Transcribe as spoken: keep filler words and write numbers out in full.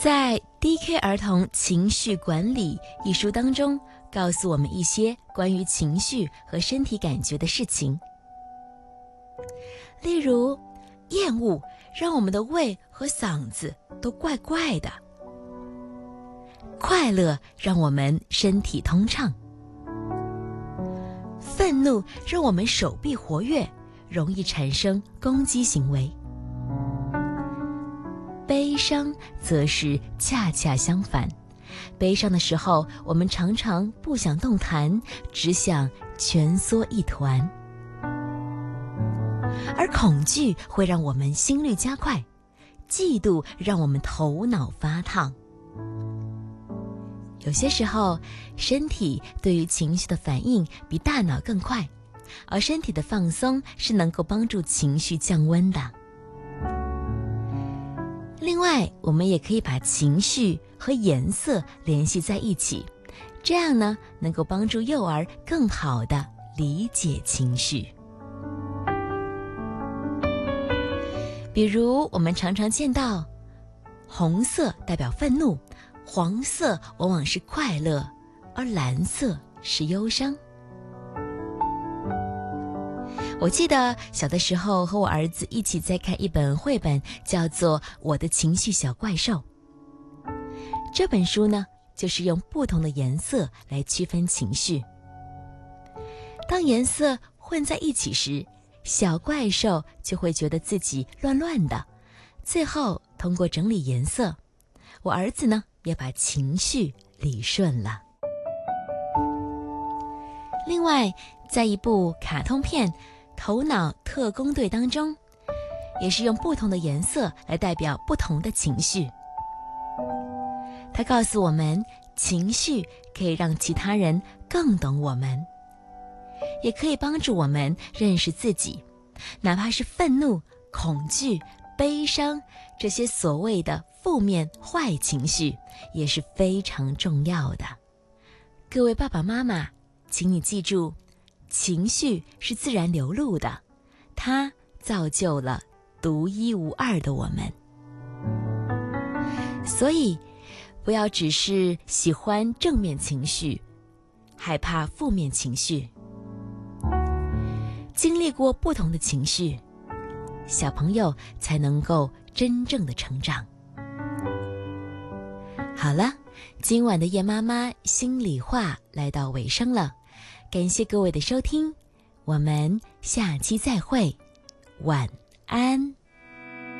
在 D K 儿童情绪管理一书当中，告诉我们一些关于情绪和身体感觉的事情。例如，厌恶让我们的胃和嗓子都怪怪的；快乐让我们身体通畅；愤怒让我们手臂活跃，容易产生攻击行为；悲伤则是恰恰相反，悲伤的时候，我们常常不想动弹，只想蜷缩一团；而恐惧会让我们心率加快，嫉妒让我们头脑发烫。有些时候，身体对于情绪的反应比大脑更快，而身体的放松是能够帮助情绪降温的。另外，我们也可以把情绪和颜色联系在一起，这样呢，能够帮助幼儿更好地理解情绪。比如，我们常常见到红色代表愤怒，黄色往往是快乐，而蓝色是忧伤。我记得小的时候和我儿子一起在看一本绘本，叫做《我的情绪小怪兽》。这本书呢，就是用不同的颜色来区分情绪。当颜色混在一起时，小怪兽就会觉得自己乱乱的。最后通过整理颜色，我儿子呢也把情绪理顺了。另外，在一部卡通片《头脑特工队》当中，也是用不同的颜色来代表不同的情绪。它告诉我们，情绪可以让其他人更懂我们，也可以帮助我们认识自己。哪怕是愤怒、恐惧、悲伤，这些所谓的负面坏情绪也是非常重要的。各位爸爸妈妈，请你记住，情绪是自然流露的，它造就了独一无二的我们。所以，不要只是喜欢正面情绪，害怕负面情绪。经历过不同的情绪，小朋友才能够真正的成长。好了，今晚的夜妈妈心里话来到尾声了，感谢各位的收听，我们下期再会，晚安。